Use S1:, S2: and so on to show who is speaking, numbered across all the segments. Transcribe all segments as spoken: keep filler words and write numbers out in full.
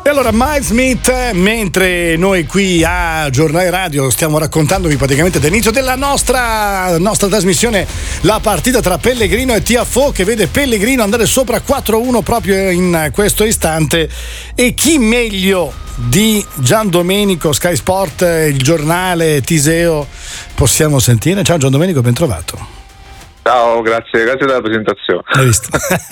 S1: allora Miles Smith, mentre noi qui a Giornale Radio stiamo raccontandovi praticamente dall'inizio della nostra, nostra trasmissione la partita tra Pellegrino e Tiafoe, che vede Pellegrino andare sopra quattro a uno proprio in questo istante, e chi meglio di Gian Domenico, Sky Sport, il giornale Tiseo possiamo sentire. Ciao Gian Domenico, ben trovato.
S2: Ciao, grazie, grazie della presentazione.
S1: Hai visto?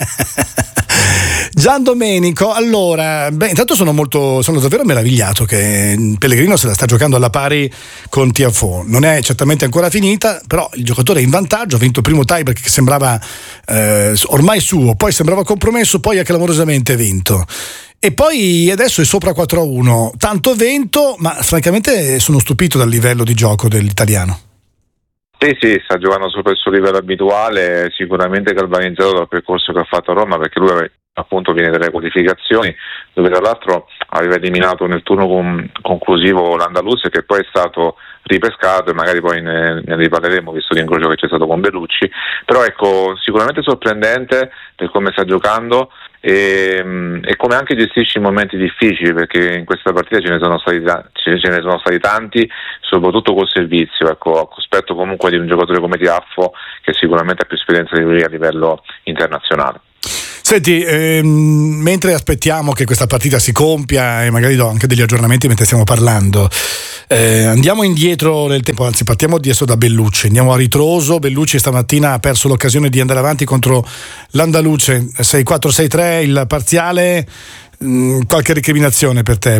S1: Gian Domenico, allora, beh, intanto sono molto, sono davvero meravigliato che Pellegrino se la sta giocando alla pari con Tiafoe. Non è certamente ancora finita, però il giocatore è in vantaggio, ha vinto il primo tiebreak che sembrava eh, ormai suo, poi sembrava compromesso, poi ha clamorosamente vinto. E poi adesso è sopra quattro a uno, tanto vento, ma francamente sono stupito dal livello di gioco dell'italiano.
S2: Sì, sì, sta giocando sopra il suo livello abituale, sicuramente galvanizzato dal percorso che ha fatto a Roma, perché lui appunto viene dalle qualificazioni, dove tra l'altro aveva eliminato nel turno con, conclusivo l'Andalus, che poi è stato ripescato, e magari poi ne, ne riparleremo visto l'incrocio che c'è stato con Bellucci. Però ecco, sicuramente sorprendente per come sta giocando e, e come anche gestisce i momenti difficili, perché in questa partita ce ne sono stati, ce ne sono stati tanti, soprattutto col servizio, ecco, a cospetto comunque di un giocatore come Tiafoe, che sicuramente ha più esperienza di lui a livello internazionale.
S1: Senti, ehm, mentre aspettiamo che questa partita si compia e magari do anche degli aggiornamenti mentre stiamo parlando, eh, andiamo indietro nel tempo, anzi partiamo adesso da Bellucci, andiamo a ritroso. Bellucci stamattina ha perso l'occasione di andare avanti contro l'Andaluce sei quattro sei tre il parziale. Mh, qualche recriminazione per te?